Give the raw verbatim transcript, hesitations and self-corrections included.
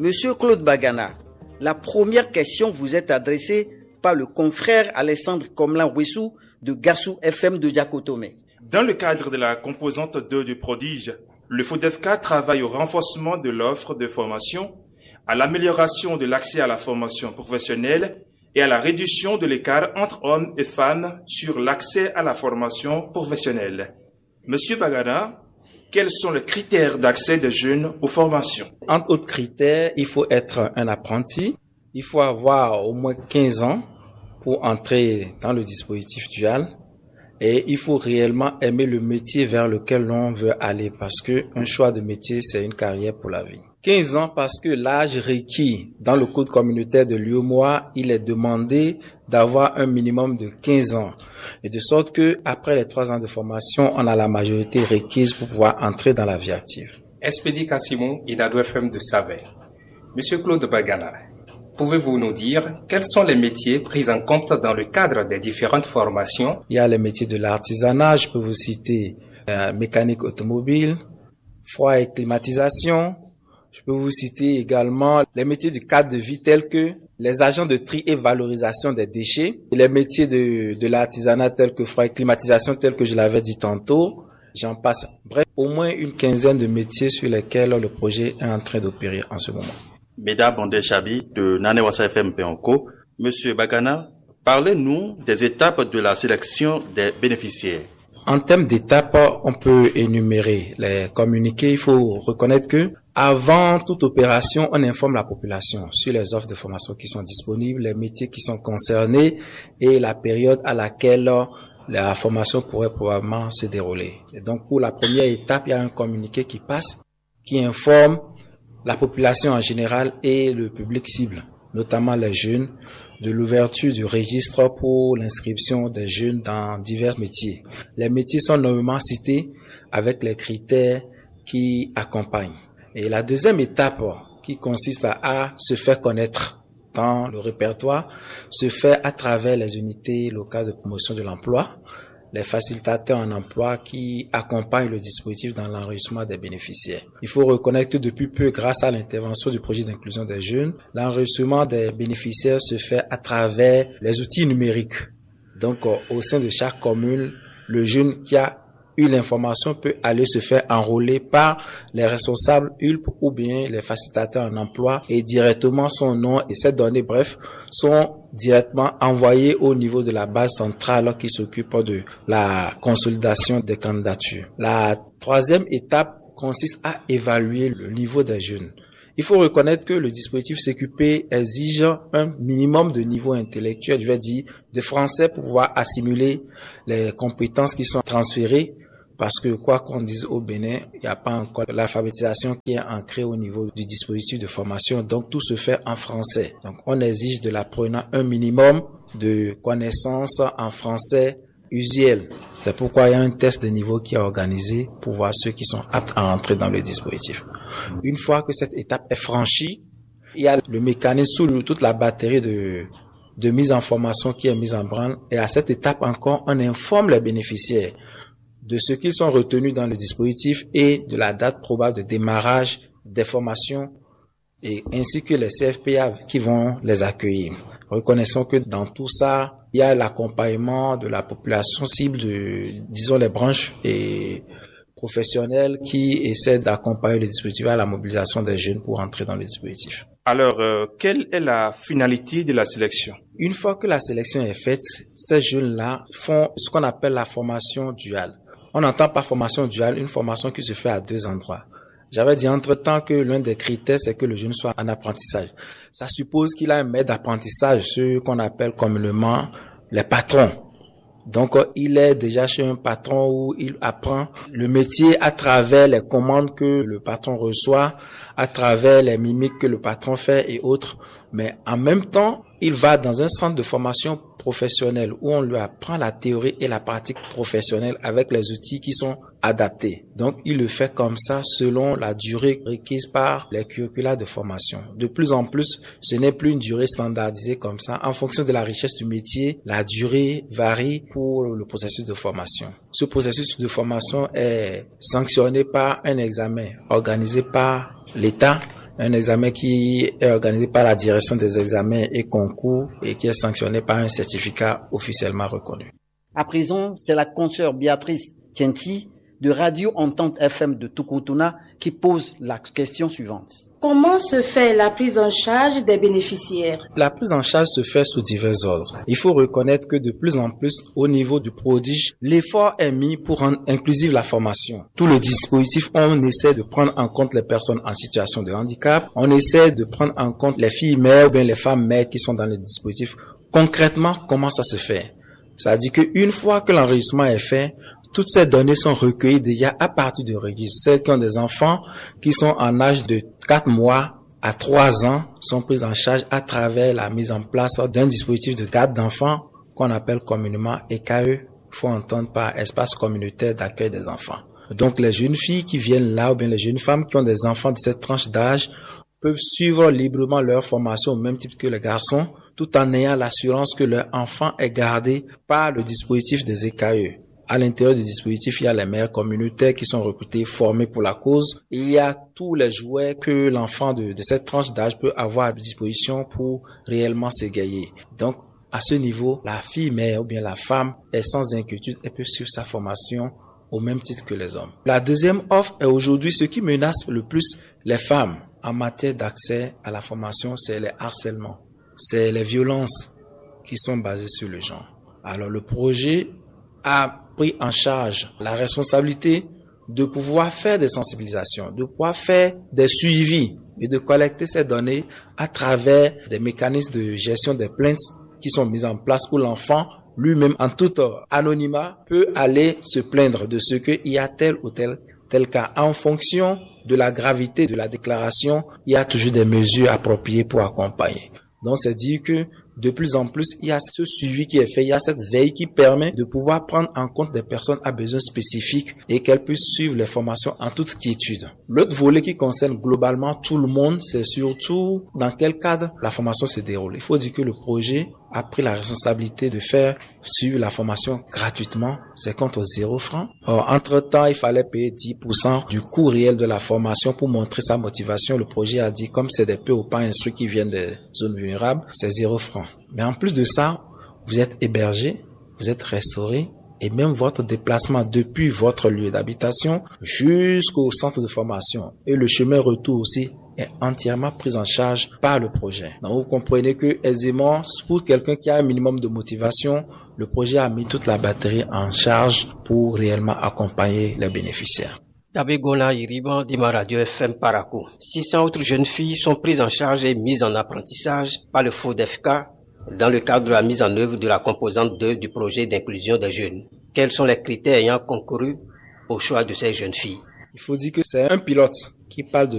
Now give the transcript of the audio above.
Monsieur Claude Bagana, la première question vous est adressée par le confrère Alexandre Komlan-Wessou de Gassou F M de Diakotomé. Dans le cadre de la composante deux du prodige, le FODEFCA travaille au renforcement de l'offre de formation, à l'amélioration de l'accès à la formation professionnelle et à la réduction de l'écart entre hommes et femmes sur l'accès à la formation professionnelle. Monsieur Bagana, quels sont les critères d'accès des jeunes aux formations? Entre autres critères, il faut être un apprenti, il faut avoir au moins quinze ans pour entrer dans le dispositif dual et il faut réellement aimer le métier vers lequel l'on veut aller parce que un choix de métier, c'est une carrière pour la vie. quinze ans parce que l'âge requis dans le code communautaire de l'U E M O A, il est demandé d'avoir un minimum de quinze ans. Et de sorte que après les trois ans de formation, on a la majorité requise pour pouvoir entrer dans la vie active. Expédie Kassimou, Inado F M de Savé. Monsieur Claude Bagana, pouvez-vous nous dire quels sont les métiers pris en compte dans le cadre des différentes formations? Il y a les métiers de l'artisanat, je peux vous citer euh, mécanique automobile, froid et climatisation. Je peux vous citer également les métiers du cadre de vie tels que les agents de tri et valorisation des déchets, et les métiers de, de l'artisanat tels que froid et climatisation tels que je l'avais dit tantôt. J'en passe. Bref, au moins une quinzaine de métiers sur lesquels le projet est en train d'opérer en ce moment. Mesdames Bondé Chabi de Nanewassa F M Péonko, Monsieur Bagana, parlez-nous des étapes de la sélection des bénéficiaires. En termes d'étapes, on peut énumérer les communiqués. Il faut reconnaître que avant toute opération, on informe la population sur les offres de formation qui sont disponibles, les métiers qui sont concernés et la période à laquelle la formation pourrait probablement se dérouler. Et donc, pour la première étape, il y a un communiqué qui passe, qui informe la population en général et le public cible, notamment les jeunes, de l'ouverture du registre pour l'inscription des jeunes dans divers métiers. Les métiers sont nommément cités avec les critères qui accompagnent. Et la deuxième étape, qui consiste à, à se faire connaître dans le répertoire, se fait à travers les unités locales de promotion de l'emploi, les facilitateurs en emploi qui accompagnent le dispositif dans l'enregistrement des bénéficiaires. Il faut reconnaître que depuis peu, grâce à l'intervention du projet d'inclusion des jeunes, l'enregistrement des bénéficiaires se fait à travers les outils numériques. Donc, au sein de chaque commune, le jeune qui a eu l'information peut aller se faire enrôler par les responsables U L P ou bien les facilitateurs en emploi et directement son nom et ses données, bref, sont directement envoyés au niveau de la base centrale qui s'occupe de la consolidation des candidatures. La troisième étape consiste à évaluer le niveau des jeunes. Il faut reconnaître que le dispositif C Q P exige un minimum de niveau intellectuel, je vais dire, de français pour pouvoir assimiler les compétences qui sont transférées. Parce que quoi qu'on dise au Bénin, il n'y a pas encore l'alphabétisation qui est ancrée au niveau du dispositif de formation. Donc tout se fait en français. Donc on exige de l'apprenant un minimum de connaissances en français usuel. C'est pourquoi il y a un test de niveau qui est organisé pour voir ceux qui sont aptes à entrer dans le dispositif. Une fois que cette étape est franchie, il y a le mécanisme sous toute la batterie de, de mise en formation qui est mise en branle. Et à cette étape encore, on informe les bénéficiaires de ce qu'ils sont retenus dans le dispositif et de la date probable de démarrage des formations et ainsi que les C F P A qui vont les accueillir. Reconnaissons que dans tout ça, il y a l'accompagnement de la population cible de, disons, les branches et professionnels qui essaient d'accompagner le dispositif à la mobilisation des jeunes pour entrer dans le dispositif. Alors, euh, quelle est la finalité de la sélection? Une fois que la sélection est faite, ces jeunes-là font ce qu'on appelle la formation duale. On n'entend pas formation duale, une formation qui se fait à deux endroits. J'avais dit entre-temps que l'un des critères, c'est que le jeune soit en apprentissage. Ça suppose qu'il a un maître d'apprentissage, ce qu'on appelle communément les patrons. Donc, il est déjà chez un patron où il apprend le métier à travers les commandes que le patron reçoit, à travers les mimiques que le patron fait et autres. Mais en même temps, il va dans un centre de formation professionnelle où on lui apprend la théorie et la pratique professionnelle avec les outils qui sont adaptés. Donc, il le fait comme ça selon la durée requise par les curricula de formation. De plus en plus, ce n'est plus une durée standardisée comme ça. En fonction de la richesse du métier, la durée varie pour le processus de formation. Ce processus de formation est sanctionné par un examen organisé par l'État Un examen qui est organisé par la direction des examens et concours et qui est sanctionné par un certificat officiellement reconnu. À présent, c'est la consoeur Béatrice Tienti de Radio Entente F M de Tukutuna qui pose la question suivante. Comment se fait la prise en charge des bénéficiaires? La prise en charge se fait sous divers ordres. Il faut reconnaître que de plus en plus, au niveau du prodige, l'effort est mis pour rendre inclusive la formation. Tout le dispositif, on essaie de prendre en compte les personnes en situation de handicap, on essaie de prendre en compte les filles mères ou bien les femmes mères qui sont dans le dispositif. Concrètement, comment ça se fait? C'est-à-dire qu'une fois que l'enregistrement est fait, toutes ces données sont recueillies déjà à partir du registre. Celles qui ont des enfants qui sont en âge de quatre mois à trois ans sont prises en charge à travers la mise en place d'un dispositif de garde d'enfants qu'on appelle communément E K E, il faut entendre par espace communautaire d'accueil des enfants. Donc les jeunes filles qui viennent là ou bien les jeunes femmes qui ont des enfants de cette tranche d'âge peuvent suivre librement leur formation au même type que les garçons, tout en ayant l'assurance que leur enfant est gardé par le dispositif des E K E. À l'intérieur du dispositif, il y a les mères communautaires qui sont recrutées, formées pour la cause. Et il y a tous les jouets que l'enfant de, de cette tranche d'âge peut avoir à disposition pour réellement s'égayer. Donc, à ce niveau, la fille mère ou bien la femme est sans inquiétude, elle peut suivre sa formation au même titre que les hommes. La deuxième offre est aujourd'hui ce qui menace le plus les femmes en matière d'accès à la formation, c'est les harcèlements, c'est les violences qui sont basées sur le genre. Alors, le projet a pris en charge la responsabilité de pouvoir faire des sensibilisations, de pouvoir faire des suivis et de collecter ces données à travers des mécanismes de gestion des plaintes qui sont mis en place où l'enfant lui-même en tout anonymat peut aller se plaindre de ce qu'il y a tel ou tel tel cas. En fonction de la gravité de la déclaration, il y a toujours des mesures appropriées pour accompagner. Donc c'est dire que de plus en plus, il y a ce suivi qui est fait, il y a cette veille qui permet de pouvoir prendre en compte des personnes à besoins spécifiques et qu'elles puissent suivre les formations en toute quiétude. L'autre volet qui concerne globalement tout le monde, c'est surtout dans quel cadre la formation se déroule. Il faut dire que le projet a pris la responsabilité de faire suivre la formation gratuitement, c'est contre zéro franc. Or, entre-temps, il fallait payer dix pour cent du coût réel de la formation pour montrer sa motivation. Le projet a dit, comme c'est des peu ou pas instruits qui viennent des zones vulnérables, c'est zéro franc. Mais en plus de ça, vous êtes hébergé, vous êtes restauré et même votre déplacement depuis votre lieu d'habitation jusqu'au centre de formation et le chemin retour aussi est entièrement pris en charge par le projet. Donc vous comprenez que aisément, pour quelqu'un qui a un minimum de motivation, le projet a mis toute la batterie en charge pour réellement accompagner les bénéficiaires. Dabegona Iriban de ma radio F M Parakou. six cents autres jeunes filles sont prises en charge et mises en apprentissage par le F O D E F K dans le cadre de la mise en œuvre de la composante deux du projet d'inclusion des jeunes. Quels sont les critères ayant concouru au choix de ces jeunes filles? Il faut dire que c'est un pilote qui parle de